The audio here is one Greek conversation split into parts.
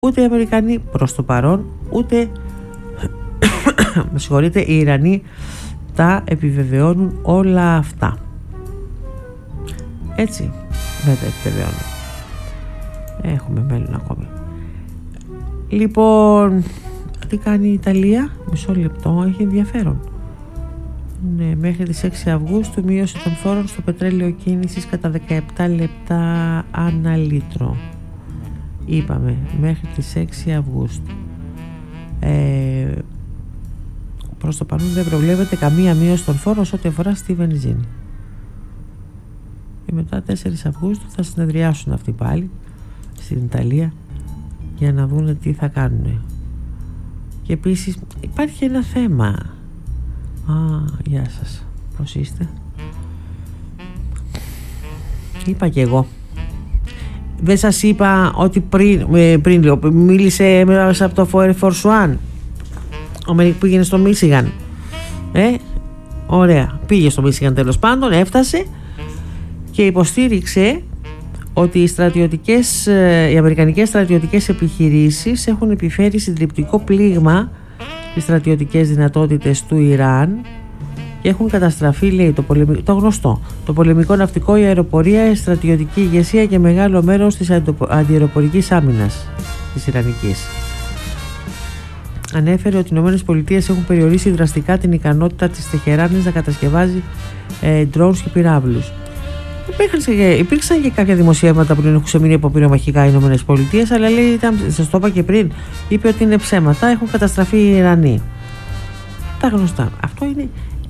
Ούτε οι Αμερικανοί προς το παρόν, ούτε με συγχωρείτε, οι Ιρανοί τα επιβεβαιώνουν όλα αυτά. Έτσι δεν τα επιβεβαιώνουν. Έχουμε μέλλον ακόμη. Λοιπόν, τι κάνει η Ιταλία? Μισό λεπτό, έχει ενδιαφέρον. Ναι, μέχρι τις 6 Αυγούστου μείωση των φόρων στο πετρέλαιο κίνησης κατά 17 λεπτά ανά λίτρο. Είπαμε, μέχρι τις 6 Αυγούστου. Προς το παρόν δεν προβλέπεται καμία μείωση των φόρων σε ό,τι αφορά στη βενζίνη. Και μετά 4 Αυγούστου θα συνεδριάσουν αυτοί πάλι στην Ιταλία για να δουν τι θα κάνουν. Και επίσης υπάρχει ένα θέμα. Γεια σας, πώς είστε? Είπα και εγώ. Δεν σας είπα ότι πριν μίλησε μέσα από το Air Force One που πήγαινε στο Μίσιγαν. Ωραία, πήγε στο Μίσιγαν τέλος πάντων, έφτασε και υποστήριξε ότι οι αμερικανικές στρατιωτικές επιχειρήσεις έχουν επιφέρει συντριπτικό πλήγμα στις στρατιωτικές δυνατότητες του Ιράν και έχουν καταστραφεί, λέει, το γνωστό, το πολεμικό ναυτικό, η αεροπορία, η στρατιωτική ηγεσία και μεγάλο μέρος της αντιαεροπορικής άμυνας της Ιρανικής. Ανέφερε ότι οι ΗΠΑ έχουν περιορίσει δραστικά την ικανότητα της Τεχεράνης να κατασκευάζει drones και πυράβλους. Υπήρξαν και κάποια δημοσιεύματα που έχουν ξεμείνει από πυρομαχικά οι ΗΠΑ, αλλά λέει, σας το είπα και πριν, είπε ότι είναι ψέματα, έχουν καταστραφεί οι Ιρανοί. Τα γνωστά. Αυτό είναι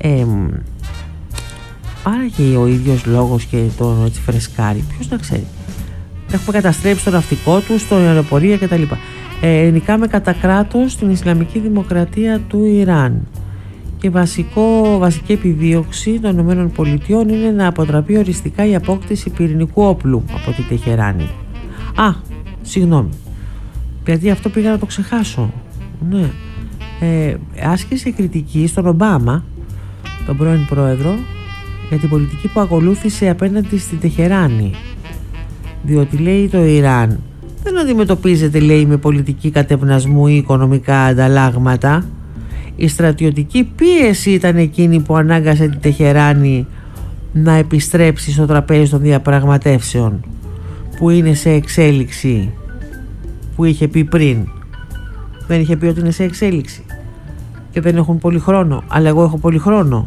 άρα και ο ίδιος λόγος και τον έτσι φρεσκάρει. Ποιος να ξέρει. Έχουμε καταστρέψει το ναυτικό του, στην αεροπορία κτλ. Νικάμε κατά κράτος την Ισλαμική Δημοκρατία του Ιράν. Και βασική επιδίωξη των ΗΠΑ είναι να αποτραπεί οριστικά η απόκτηση πυρηνικού όπλου από τη Τεχεράνη. Συγγνώμη. Γιατί αυτό πήγα να το ξεχάσω. Ναι. Άσκησε κριτική στον Ομπάμα, τον πρώην πρόεδρο, για την πολιτική που ακολούθησε απέναντι στην Τεχεράνη. Διότι, λέει, το Ιράν δεν αντιμετωπίζεται, λέει, με πολιτική κατευνασμού ή οικονομικά ανταλλάγματα. Η στρατιωτική πίεση ήταν εκείνη που ανάγκασε την Τεχεράνη να επιστρέψει στο τραπέζι των διαπραγματεύσεων που είναι σε εξέλιξη, που είχε πει πριν. Δεν είχε πει ότι είναι σε εξέλιξη και δεν έχουν πολύ χρόνο, αλλά εγώ έχω πολύ χρόνο.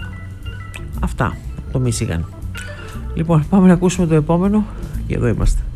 Αυτά το Μίσιγαν. Λοιπόν, πάμε να ακούσουμε το επόμενο και εδώ είμαστε.